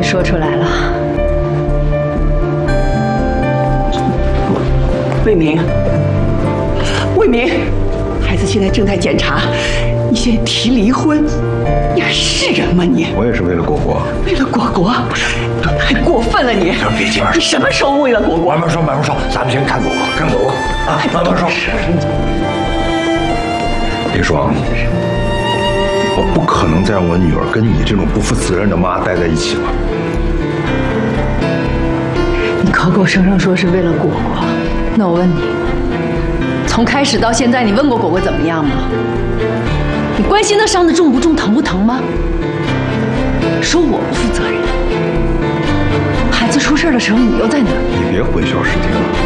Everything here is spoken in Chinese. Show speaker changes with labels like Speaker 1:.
Speaker 1: 说出来了。
Speaker 2: 魏明，魏明，孩子现在正在检查，你现在提离婚，你还是人吗你？
Speaker 3: 我也是为了果果。
Speaker 2: 为了果果？不是，太过分了你！
Speaker 3: 别急，
Speaker 2: 你什么时候为了果果？
Speaker 3: 慢慢说，慢慢说，咱们先看果果，看果果啊，慢慢说。李双，我不可能再让我女儿跟你这种不负责任的妈待在一起了。
Speaker 1: 你口口声声说是为了果果，那我问你，从开始到现在，你问过果果怎么样吗？你关心她伤得重不重、疼不疼吗？说我不负责任，孩子出事的时候你又在哪儿？
Speaker 3: 你别混淆视听了。